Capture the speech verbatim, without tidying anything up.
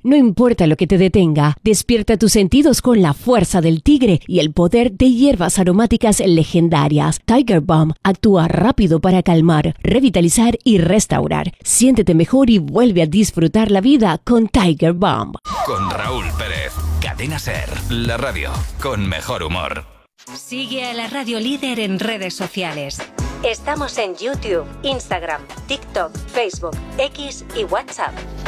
No importa lo que te detenga, despierta tus sentidos con la fuerza del tigre y el poder de hierbas aromáticas legendarias. Tiger Balm actúa rápido para calmar, revitalizar y restaurar. Siéntete mejor y vuelve a disfrutar la vida con Tiger Balm. Con Raúl Pérez, Cadena Ser, la radio con mejor humor. Sigue a la radio líder en redes sociales. Estamos en YouTube, Instagram, TikTok, Facebook, X y WhatsApp.